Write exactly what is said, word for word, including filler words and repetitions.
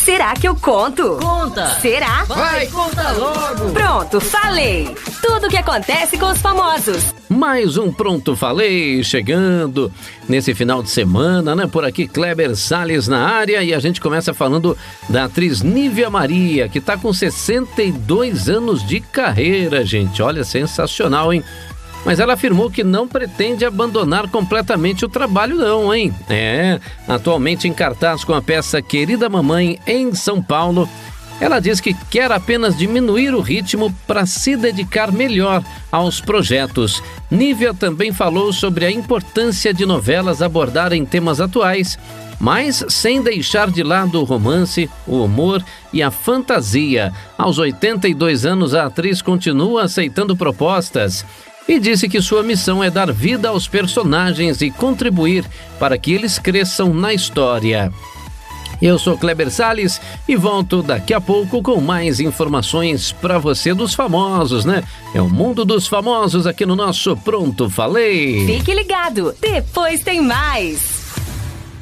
Será que eu conto? Conta! Será? Vai, conta logo! Pronto, falei! Tudo o que acontece com os famosos. Mais um Pronto Falei chegando nesse final de semana, né? Por aqui, Kleber Salles na área, e a gente começa falando da atriz Nívia Maria, que tá com sessenta e dois anos de carreira, gente. Olha, sensacional, hein? Mas ela afirmou que não pretende abandonar completamente o trabalho não, hein? É, atualmente em cartaz com a peça Querida Mamãe em São Paulo, ela diz que quer apenas diminuir o ritmo para se dedicar melhor aos projetos. Nívia também falou sobre a importância de novelas abordarem temas atuais, mas sem deixar de lado o romance, o humor e a fantasia. Aos oitenta e dois anos, a atriz continua aceitando propostas e disse que sua missão é dar vida aos personagens e contribuir para que eles cresçam na história. Eu sou Kleber Salles e volto daqui a pouco com mais informações para você dos famosos, né? É o mundo dos famosos aqui no nosso Pronto Falei. Fique ligado, depois tem mais.